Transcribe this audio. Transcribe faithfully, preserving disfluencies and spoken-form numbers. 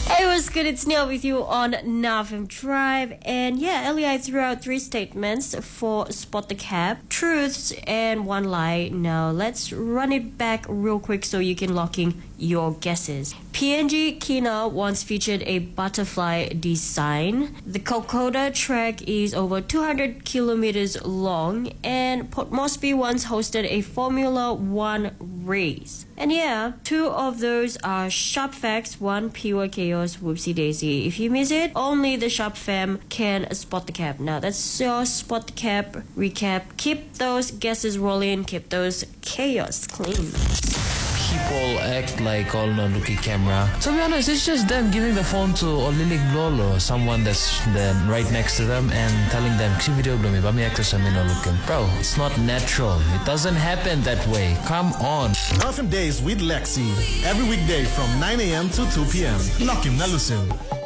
Hey, what's good? It's Neil with you on Navim Drive. And yeah, earlier I threw out three statements for Spot the Cap, truths, and one lie. Now let's run it back real quick so you can lock in your guesses. P N G Kina once featured a butterfly design. The Kokoda track is over two hundred kilometers long, and Port Moresby once hosted a Formula One race. And yeah, two of those are sharp facts, one pure chaos, whoopsie daisy. If you miss it, only the sharp fam can spot the cap. Now that's your spot the cap recap. Keep those guesses rolling, keep those chaos clean. People act like all no looking camera. To be honest, it's just them giving the phone to Olilik Lolo, someone that's then right next to them, and telling them, "See video belum ya? Bami actor sama no looking." Bro, it's not natural. It doesn't happen that way. Come on. Navim Days with Lexi every weekday from nine a.m. to two p.m. Lock him, Nalusim.